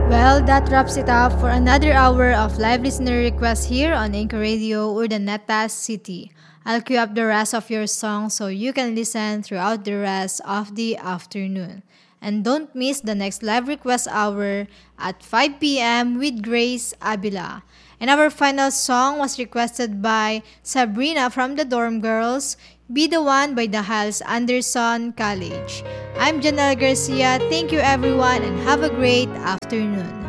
Well, that wraps it up for another hour of live listener requests here on Anchor Radio Urdaneta City. I'll queue up the rest of your song so you can listen throughout the rest of the afternoon. And don't miss the next live request hour at 5 p.m. with Grace Abila. And our final song was requested by Sabrina from the Dorm Girls, Be the One by the Hals Anderson College. I'm Janelle Garcia. Thank you everyone and have a great afternoon.